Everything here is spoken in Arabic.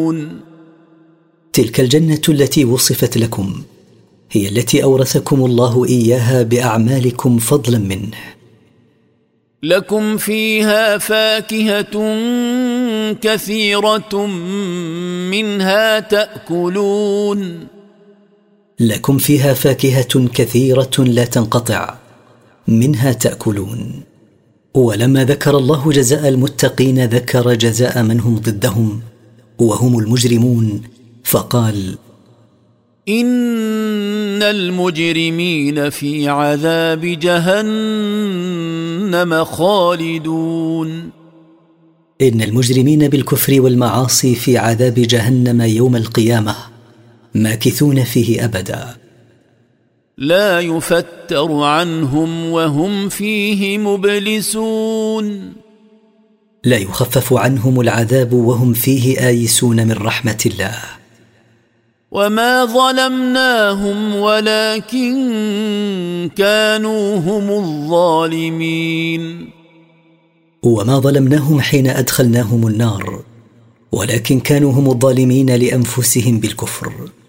تلك الجنة التي وصفت لكم هي التي أورثكم الله إياها بأعمالكم فضلا منه. لكم فيها فاكهة كثيرة منها تأكلون. لكم فيها فاكهة كثيرة لا تنقطع منها تأكلون. ولما ذكر الله جزاء المتقين ذكر جزاء من هم ضدهم وهم المجرمون، فقال: إن المجرمين في عذاب جهنم خالدون. إن المجرمين بالكفر والمعاصي في عذاب جهنم يوم القيامة ماكثون فيه أبدا، لا يفتر عنهم وهم فيه مبلسون. لا يخفف عنهم العذاب وهم فيه آيسون من رحمة الله. وما ظلمناهم ولكن كانوا هم الظالمين. وما ظلمناهم حين أدخلناهم النار، ولكن كانوا هم الظالمين لأنفسهم بالكفر.